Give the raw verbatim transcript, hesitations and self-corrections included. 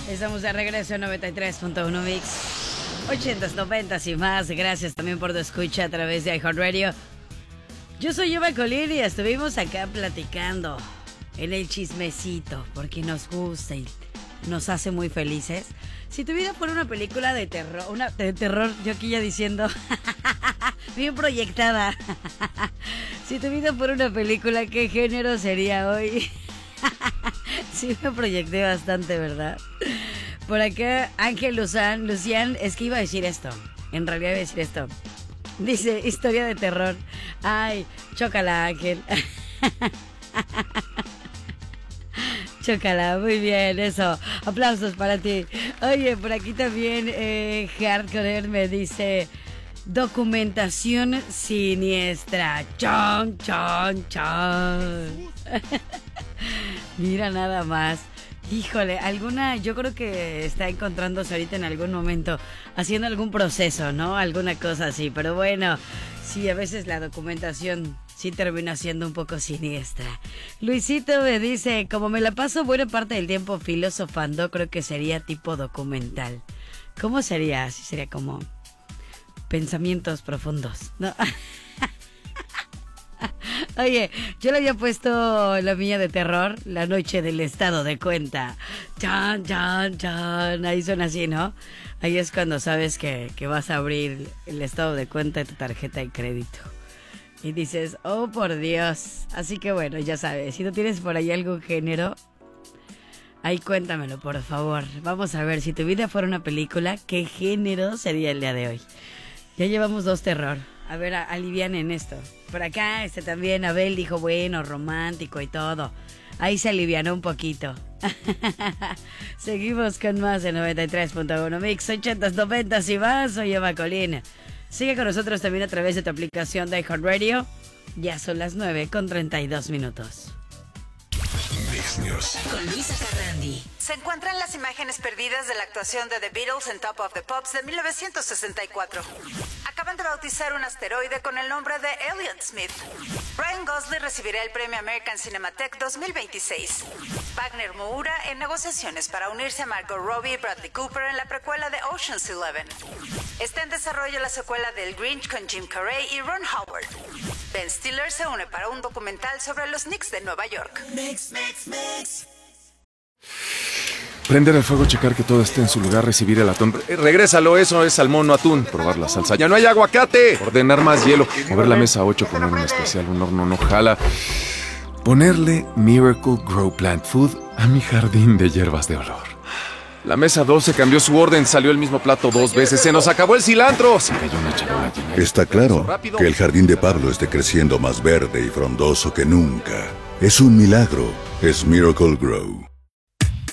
Estamos de regreso en noventa y tres punto uno Mix. ochentas, noventas y más. Gracias también por tu escucha a través de iHeartRadio. Yo soy Eva Colín y estuvimos acá platicando en el chismecito porque nos gusta y nos hace muy felices. Si tu vida fuera una película de terror, una de terror, yo aquí ya diciendo, bien proyectada. Si tu vida fuera una película, ¿qué género sería hoy? Sí me proyecté bastante, ¿verdad? Por acá, Ángel Luzán, Lucián, es que iba a decir esto. En realidad iba a decir esto. Dice, historia de terror. Ay, chócala, Ángel. Chócala, muy bien, eso. Aplausos para ti. Oye, por aquí también eh, Hardcore me dice, documentación siniestra. Chon, chon, chon. Mira nada más. Híjole, alguna, yo creo que está encontrándose ahorita en algún momento, haciendo algún proceso, ¿no? Alguna cosa así, pero bueno, sí, a veces la documentación sí termina siendo un poco siniestra. Luisito me dice, como me la paso buena parte del tiempo filosofando, creo que sería tipo documental. ¿Cómo sería? Sí, sería como pensamientos profundos, ¿no? Oye, yo le había puesto la mía de terror, la noche del estado de cuenta. Chan, chan, chan. Ahí suena así, ¿no? Ahí es cuando sabes que, que vas a abrir el estado de cuenta de tu tarjeta de crédito. Y dices, oh, por Dios. Así que bueno, ya sabes, si no tienes por ahí algún género, ahí cuéntamelo, por favor. Vamos a ver, si tu vida fuera una película, ¿qué género sería el día de hoy? Ya llevamos dos terror. A ver, alivian en esto. Por acá, este también, Abel dijo, bueno, romántico y todo. Ahí se alivianó un poquito. Seguimos con más de noventa y tres punto uno Mix, ochentas, noventas y más. Soy Eva Colín. Sigue con nosotros también a través de tu aplicación de iHeartRadio. Ya son las nueve con treinta y dos minutos. Con Luisa Carrandi. Se encuentran las imágenes perdidas de la actuación de The Beatles en Top of the Pops de mil novecientos sesenta y cuatro. Acaban de bautizar un asteroide con el nombre de Elliott Smith. Ryan Gosling recibirá el premio American Cinematheque dos mil veintiséis. Wagner Moura en negociaciones para unirse a Margot Robbie y Bradley Cooper en la precuela de Ocean's Eleven. Está en desarrollo la secuela del Grinch con Jim Carrey y Ron Howard. Ben Stiller se une para un documental sobre los Knicks de Nueva York. Mix, mix, mix. Prender el fuego, checar que todo esté en su lugar, recibir el atún. Eh, regrésalo, eso es salmón, no atún. Probar la salsa. ¡Ya no hay aguacate! Ordenar más hielo. Mover la mesa ocho, poner un especial, un horno no jala. Ponerle Miracle Grow Plant Food a mi jardín de hierbas de olor. La mesa doce cambió su orden, salió el mismo plato dos veces. ¡Se nos acabó el cilantro! Se cayó una charola llena. Está claro que el jardín de Pablo esté creciendo más verde y frondoso que nunca. Es un milagro. Es Miracle Grow.